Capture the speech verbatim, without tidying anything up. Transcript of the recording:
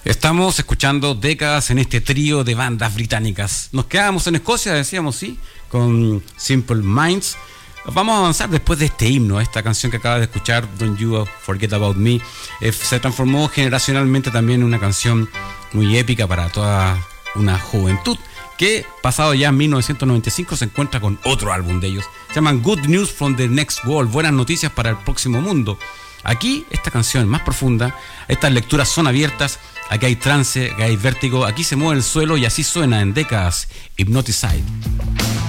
Estamos escuchando décadas en este trío de bandas británicas. Nos quedábamos en Escocia, decíamos, sí, con Simple Minds. Vamos a avanzar después de este himno. Esta canción que acabas de escuchar, Don't You Forget About Me, eh, se transformó generacionalmente también en una canción muy épica para toda una juventud, que pasado ya en mil novecientos noventa y cinco se encuentra con otro álbum de ellos. Se llaman Good News from the Next World, buenas noticias para el próximo mundo. Aquí esta canción más profunda, estas lecturas son abiertas, aquí hay trance, aquí hay vértigo, aquí se mueve el suelo y así suena en décadas Hypnoticide.